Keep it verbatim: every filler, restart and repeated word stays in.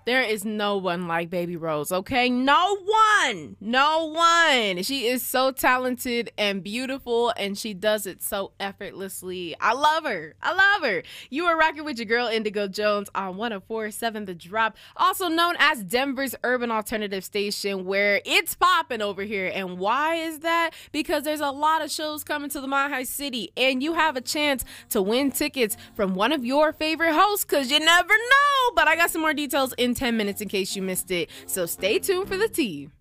There is no one like Baby Rose, okay? No one. No one. She is so talented and beautiful, and she does it so effortlessly. I love her. I love her. You are rocking with your girl, Indigo Jones, on one oh four point seven The Drop, also known as Denver's urban alternative station, where it's popping over here. And why is that? Because there's a lot of shows coming to the Mile High City, and you have a chance to win tickets from one of your favorite hosts, because you never know. But I got some more details in ten minutes in case you missed it. So stay tuned for the tea.